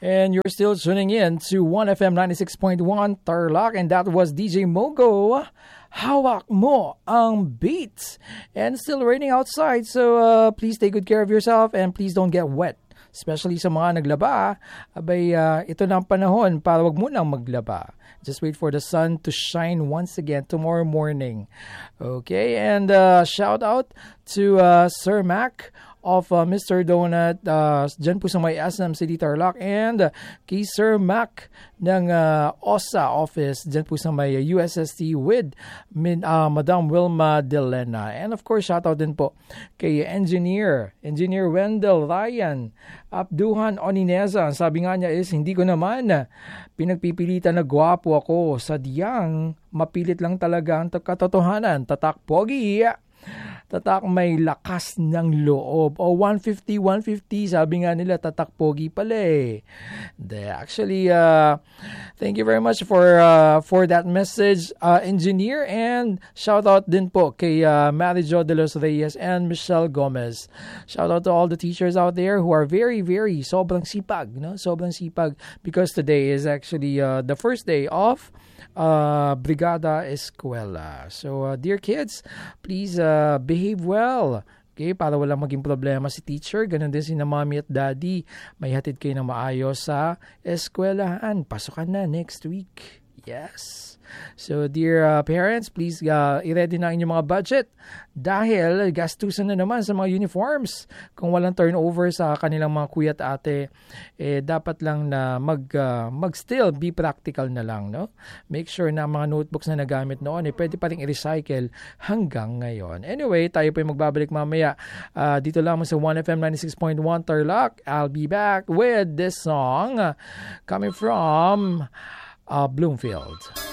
And you're still tuning in to 1FM 96.1 Tarlac, and that was DJ Mogo. Hawak mo ang beats. And still raining outside, so please take good care of yourself and please don't get wet. Especially sa mga naglaba, ito na ang panahon para wag mo nang maglaba. Just wait for the sun to shine once again tomorrow morning. Okay, and shout out to Sir Mac of Mr. Donut, dyan po sa may SM City Tarlac, and kay Sir Mac ng OSA office, dyan po sa may USST with Madam Wilma Delena. And of course, shoutout din po kay Engineer Wendell Ryan Abduhan Onineza. Sabi nga niya is, hindi ko naman pinagpipilitan na gwapo ako, sadyang mapilit lang talaga ang katotohanan. Tatak pogi! Tatak may lakas ng loob. O 150, sabi nga nila, tatak pogi pala eh. Actually, thank you very much for that message, Engineer. And shout out din po kay Marijo de los Reyes and Michelle Gomez. Shout out to all the teachers out there who are very, very sobrang sipag. No? Sobrang sipag because today is actually the first day of Brigada Eskwela. So, dear kids, please behave well. Okay, para walang maging problema si teacher. Ganun din si na mommy at daddy. May hatid kayo ng maayos sa eskwelahan. Pasukan na next week. Yes. So, dear parents, please i-ready na inyong mga budget dahil gastusan na naman sa mga uniforms. Kung walang turnover sa kanilang mga kuya at ate, dapat lang na mag-still be practical na lang. No? Make sure na mga notebooks na nagamit noon, pwede pa rin i-recycle hanggang ngayon. Anyway, tayo po yung magbabalik mamaya dito lamang sa 1FM 96.1 Tarlac. I'll be back with this song coming from Bloomfield.